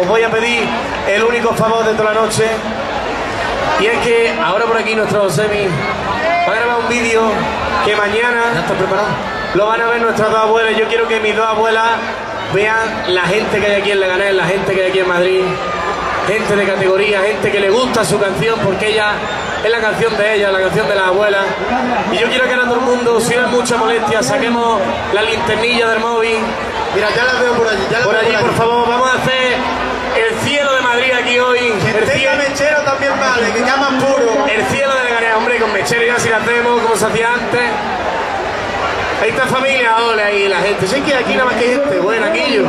os voy a pedir el único favor de toda la noche. Y es que ahora por aquí nuestro Josemi va a grabar un vídeo que mañana ¿Ya estás preparado? lo van a ver nuestras dos abuelas. Yo quiero que mis dos abuelas vean la gente que hay aquí en Leganés, la gente que hay aquí en Madrid, gente de categoría, gente que le gusta su canción porque ella es la canción de ella, la canción de las abuelas. Y yo quiero que ahora todo el mundo, si no es mucha molestia, saquemos la linternilla del móvil. Mira, ya las veo por allí. Ya las Por veo allí, por favor, vamos a hacer el cielo de Madrid aquí hoy. Que El tenga cielo, mechero también vale, que llaman puro. el cielo de Leganés, hombre, con mechero ya si lo hacemos como se hacía antes. Ahí está familia, hola, ahí la gente. Sé que aquí nada más que gente buena, Quillo.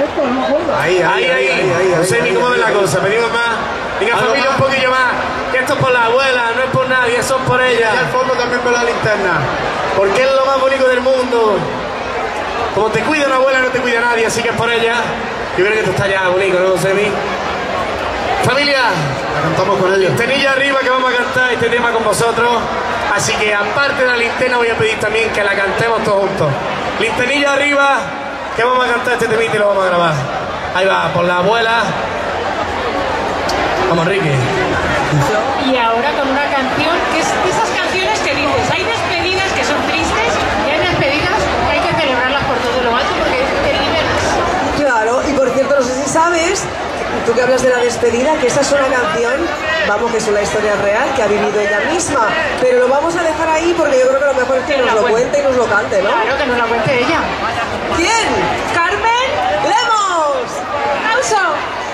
Ahí. No sé ni cómo ven la cosa, pedimos más. Diga familia un poquillo más. Que esto es por la abuela, no es por nadie, eso es por Y ella. al fondo también con la linterna. Porque es lo más bonito del mundo. Como te cuida una abuela, no te cuida nadie, así que es por ella. Yo creo que esto está ya bonito, ¿no, Semi? Familia, La cantamos con ellos. linterilla arriba que vamos a cantar este tema con vosotros. Así que aparte de la linterna voy a pedir también que la cantemos todos juntos. Linternilla arriba, que vamos a cantar este temita y lo vamos a grabar. Ahí va, por la abuela. Vamos, Ricky. Y ahora con una canción que es esas canciones que dices, hay despedidas que son tristes y hay despedidas que hay que celebrarlas por todo lo alto porque te liberas. Claro, y por cierto, no sé si sabes, tú que hablas de la despedida, que esa es una canción, vamos, que es una historia real que ha vivido ella misma, pero lo vamos a dejar ahí porque yo creo que lo mejor es que nos lo cuente y nos lo cante, ¿no? Claro, que nos la cuente ella. ¿Quién? Carmen ¡Lemos! Causo.